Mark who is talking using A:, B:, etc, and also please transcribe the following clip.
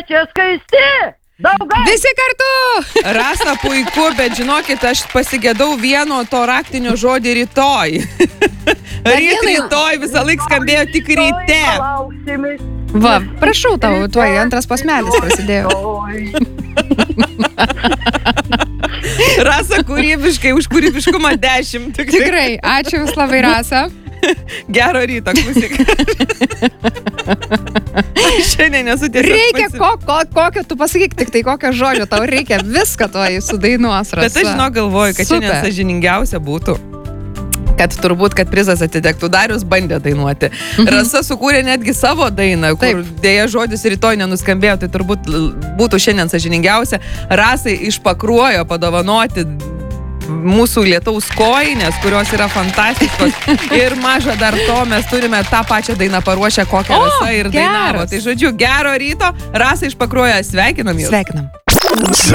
A: čia skaisti. Daugai.
B: Visi kartu.
C: Rasa puiku, bet žinokit, aš pasigėdau vieno to raktinio žodį rytoj. Rytoj visą laiką skambėjo tik ryte.
B: Va, prašau tau, tuoj antras posmelis prasidėjo.
C: Rasa kūrybiškai, už kūrybiškumą 10.
B: Tikrai, ačiū Jums labai, Rasa.
C: Gero ryto, klausyk. Šiandien nesu tiesiog
B: Reikia, kokio tu pasakyk, tik tai kokio žodžio, tau reikia viską tuoj sudainuos, Rasa.
C: Bet aš galvoju, kad šiandien sąžiningiausia būtų. Kad turbūt, kad prizas atitektų. Darius bandė dainuoti. Rasa sukūrė netgi savo dainą, kur dėja žodis rytoj nenuskambėjo, tai turbūt būtų šiandien sąžiningiausia. Rasai iš Pakruojo padovanoti mūsų lietaus kojinės, kurios yra fantastiškos. Ir maža dar to, mes turime tą pačią dainą paruošę, kokią Rasa ir dainavo. Tai žodžiu, gero ryto. Rasa iš Pakruojo, sveikinam jūs.
B: Sveikinam.